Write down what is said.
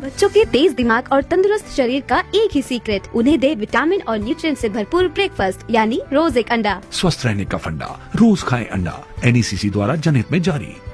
बच्चों के तेज दिमाग और तंदुरुस्त शरीर का एक ही सीक्रेट, उन्हें दे विटामिन और न्यूट्रिएंट से भरपूर ब्रेकफास्ट यानी रोज एक अंडा। स्वस्थ रहने का फंडा, रोज खाएं अंडा। NECC द्वारा जनहित में जारी।